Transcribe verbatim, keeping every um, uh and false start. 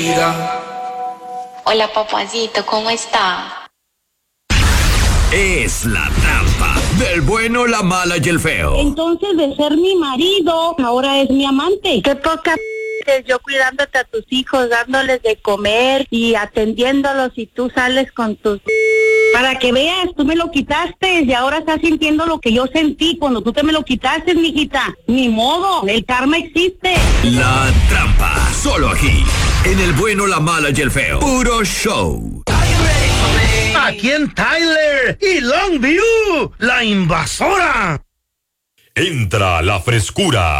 vida. Hola, papacito, ¿cómo está? Es la trampa del bueno, la mala y el feo. Entonces, de ser mi marido, ahora es mi amante. Qué poca p yo cuidándote a tus hijos, dándoles de comer y atendiéndolos, y tú sales con tus... Para que veas, tú me lo quitaste y ahora estás sintiendo lo que yo sentí cuando tú te me lo quitaste, mijita. Ni modo, el karma existe. La trampa, solo aquí, en el bueno, la mala y el feo. Puro show. Aquí en Tyler y Longview, la invasora. Entra la frescura